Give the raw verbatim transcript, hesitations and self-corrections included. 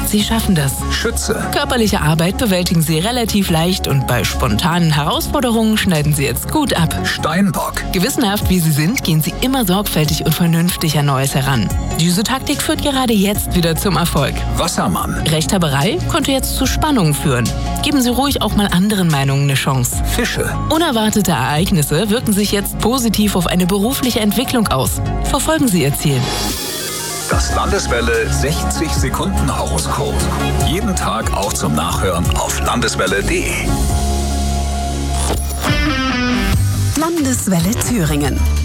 Sie schaffen das. Schütze. Körperliche Arbeit bewältigen Sie relativ leicht und bei spontanen Herausforderungen schneiden Sie jetzt gut ab. Steinbock. Gewissenhaft wie Sie sind, gehen Sie immer sorgfältig und vernünftig an Neues heran. Diese Taktik führt gerade jetzt wieder zum Erfolg. Wassermann. Rechthaberei könnte jetzt zu Spannungen führen. Geben Sie ruhig auch mal anderen Meinungen eine Chance. Fische. Unerwartete Ereignisse wirken sich jetzt positiv auf eine berufliche Entwicklung aus. Verfolgen Sie Ihr Ziel. Das Landeswelle sechzig Sekunden Horoskop. Jeden Tag auch zum Nachhören auf landeswelle punkt de. Landeswelle Thüringen.